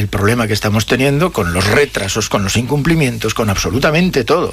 el problema que estamos teniendo, con los retrasos, con los incumplimientos, con absolutamente todo.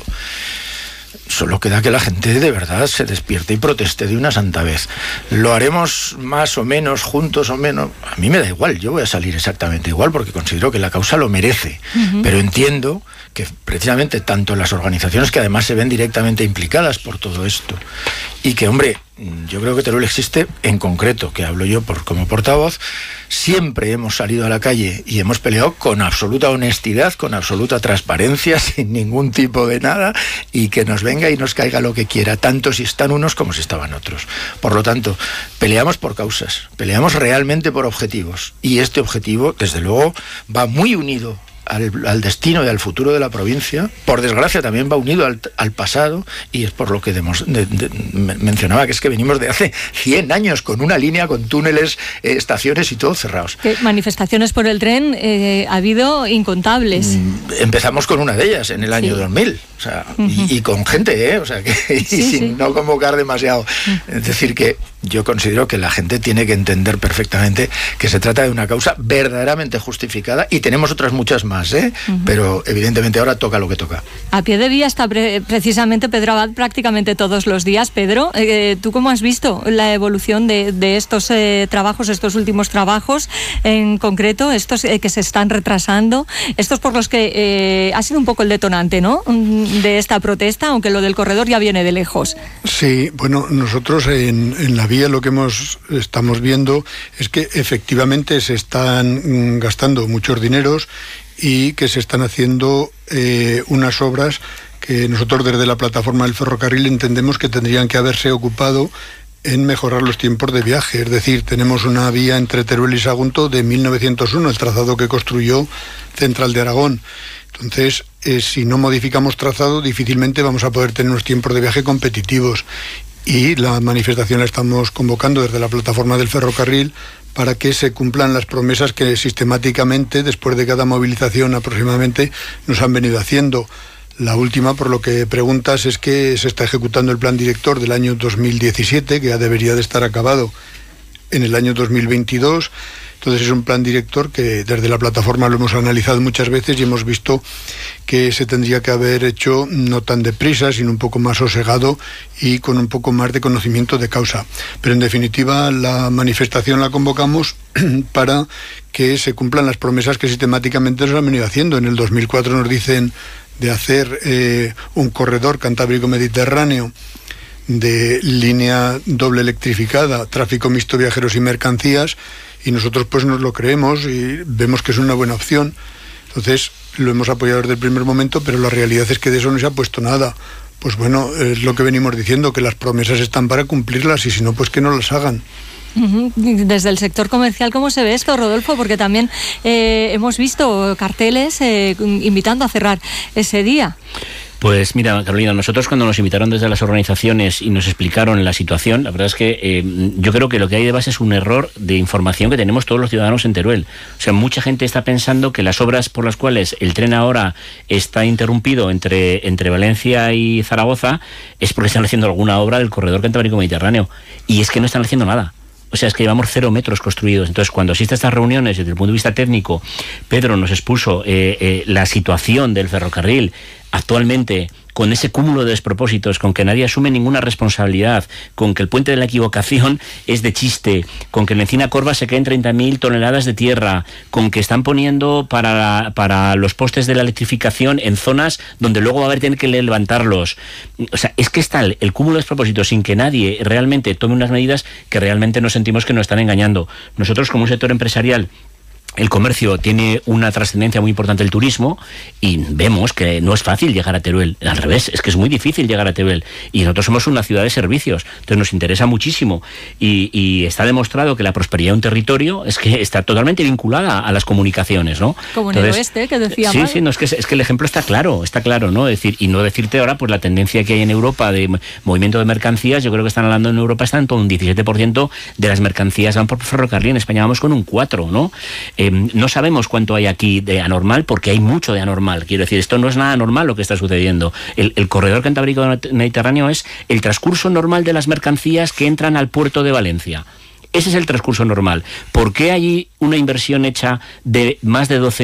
Solo queda que la gente de verdad se despierte y proteste de una santa vez. Lo haremos más o menos, juntos o menos. A mí me da igual, yo voy a salir exactamente igual porque considero que la causa lo merece. Pero entiendo que precisamente tanto las organizaciones que además se ven directamente implicadas por todo esto, y que, hombre, yo creo que Teruel existe en concreto, que hablo yo como portavoz, siempre hemos salido a la calle y hemos peleado con absoluta honestidad, con absoluta transparencia, sin ningún tipo de nada, y que nos venga y nos caiga lo que quiera, tanto si están unos como si estaban otros. Por lo tanto, peleamos por causas, peleamos realmente por objetivos, y este objetivo, desde luego, va muy unido al destino y al futuro de la provincia. Por desgracia también va unido al pasado, y es por lo que mencionaba, que es que venimos de hace 100 años con una línea, con túneles, estaciones y todo cerrados. Manifestaciones por el tren ha habido incontables. Empezamos con una de ellas en el año 2000, o sea, y con gente, o sea, que sin no convocar demasiado. Es decir, que yo considero que la gente tiene que entender perfectamente que se trata de una causa verdaderamente justificada, y tenemos otras muchas más, pero evidentemente ahora toca lo que toca. A pie de vía está precisamente Pedro Abad prácticamente todos los días. Pedro, ¿tú cómo has visto la evolución de estos trabajos, estos últimos trabajos, en concreto, estos que se están retrasando, estos por los que ha sido un poco el detonante, ¿no?, de esta protesta, aunque lo del corredor ya viene de lejos? Sí, bueno, nosotros en la vía lo que estamos viendo es que efectivamente se están gastando muchos dineros y que se están haciendo unas obras que nosotros desde la plataforma del ferrocarril entendemos que tendrían que haberse ocupado en mejorar los tiempos de viaje. Es decir, tenemos una vía entre Teruel y Sagunto de 1901, el trazado que construyó Central de Aragón. Entonces, si no modificamos trazado, difícilmente vamos a poder tener unos tiempos de viaje competitivos. Y la manifestación la estamos convocando desde la plataforma del ferrocarril para que se cumplan las promesas que sistemáticamente, después de cada movilización aproximadamente, nos han venido haciendo. La última, por lo que preguntas, es que se está ejecutando el plan director del año 2017, que ya debería de estar acabado en el año 2022. Entonces es un plan director que desde la plataforma lo hemos analizado muchas veces y hemos visto que se tendría que haber hecho no tan deprisa, sino un poco más sosegado y con un poco más de conocimiento de causa. Pero en definitiva la manifestación la convocamos para que se cumplan las promesas que sistemáticamente nos han venido haciendo. En el 2004 nos dicen de hacer un corredor cantábrico-mediterráneo de línea doble electrificada, tráfico mixto, viajeros y mercancías, y nosotros pues nos lo creemos y vemos que es una buena opción. Entonces lo hemos apoyado desde el primer momento, pero la realidad es que de eso no se ha puesto nada. Pues bueno, es lo que venimos diciendo, que las promesas están para cumplirlas, y si no, pues que no las hagan. Desde el sector comercial, ¿cómo se ve esto, Rodolfo? Porque también hemos visto carteles invitando a cerrar ese día. Pues mira, Carolina, nosotros cuando nos invitaron desde las organizaciones y nos explicaron la situación, la verdad es que yo creo que lo que hay de base es un error de información que tenemos todos los ciudadanos en Teruel. O sea, mucha gente está pensando que las obras por las cuales el tren ahora está interrumpido entre Valencia y Zaragoza es porque están haciendo alguna obra del corredor cantábrico-mediterráneo, y es que no están haciendo nada. O sea, es que llevamos 0 metros construidos. Entonces, cuando asisten estas reuniones, desde el punto de vista técnico, Pedro nos expuso la situación del ferrocarril actualmente, con ese cúmulo de despropósitos, con que nadie asume ninguna responsabilidad, con que el puente de la equivocación es de chiste, con que en Encina Corva se caen 30.000 toneladas de tierra, con que están poniendo para los postes de la electrificación en zonas donde luego va a haber que tener que levantarlos. O sea, es que está el cúmulo de despropósitos sin que nadie realmente tome unas medidas que realmente nos sentimos que nos están engañando. Nosotros, como un sector empresarial, el comercio tiene una trascendencia muy importante, el turismo, y vemos que no es fácil llegar a Teruel. Al revés, es que es muy difícil llegar a Teruel. Y nosotros somos una ciudad de servicios, entonces nos interesa muchísimo. Y está demostrado que la prosperidad de un territorio es que está totalmente vinculada a las comunicaciones, ¿no? Como en el oeste, que decía Sí, mal. sí, no, es que el ejemplo está claro, ¿no? Es decir, y no decirte ahora, pues la tendencia que hay en Europa de movimiento de mercancías, yo creo que están hablando en Europa, están en todo un 17% de las mercancías van por ferrocarril, en España vamos con un 4%, ¿no? No sabemos cuánto hay aquí de anormal, porque hay mucho de anormal. Quiero decir, esto no es nada normal lo que está sucediendo. El corredor cantábrico-mediterráneo es el transcurso normal de las mercancías que entran al puerto de Valencia. Ese es el transcurso normal. ¿Por qué hay una inversión hecha de más de 12